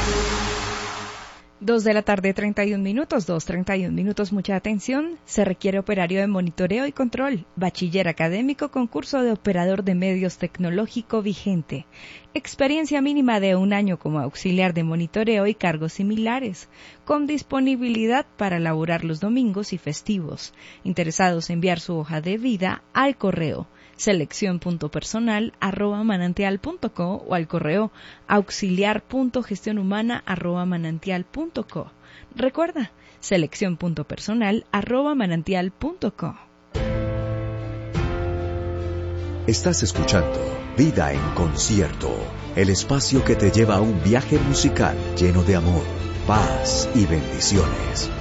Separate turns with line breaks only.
2:31 2:31, mucha atención. Se requiere operario de monitoreo y control, bachiller académico con curso de operador de medios tecnológico vigente, experiencia mínima de 1 año como auxiliar de monitoreo y cargos similares, con disponibilidad para laborar los domingos y festivos. Interesados en enviar su hoja de vida al correo seleccion.personal@manantial.co o al correo auxiliar.gestionhumana@manantial.co. Recuerda, seleccion.personal@manantial.co.
Estás escuchando Vida en Concierto, el espacio que te lleva a un viaje musical lleno de amor, paz y bendiciones.